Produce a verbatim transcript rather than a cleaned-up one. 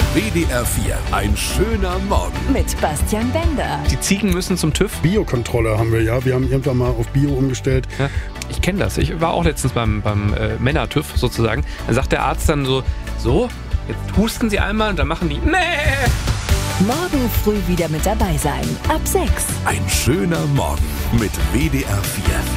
W D R vier, ein schöner Morgen. Mit Bastian Bender. Die Ziegen müssen zum TÜV. Biokontrolle haben wir ja. Wir haben irgendwann mal auf Bio umgestellt. Ja, ich kenne das. Ich war auch letztens beim, beim äh, Männer-TÜV sozusagen. Da sagt der Arzt dann so, so, jetzt husten Sie einmal und dann machen die, nee. Morgen früh wieder mit dabei sein. Ab sechs. Ein schöner Morgen mit W D R vier.